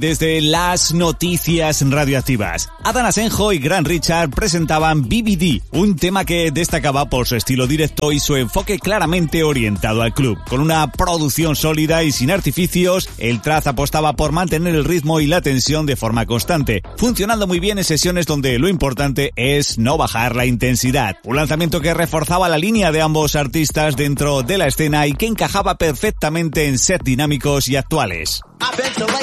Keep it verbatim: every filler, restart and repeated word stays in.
Desde las noticias radioactivas, Adam Asenjo y Grant Richard presentaban B B D, un tema que destacaba por su estilo directo y su enfoque claramente orientado al club. Con una producción sólida y sin artificios, el Traz apostaba por mantener el ritmo y la tensión de forma constante, funcionando muy bien en sesiones donde lo importante es no bajar la intensidad. Un lanzamiento que reforzaba la línea de ambos artistas dentro de la escena y que encajaba perfectamente en sets dinámicos y actuales.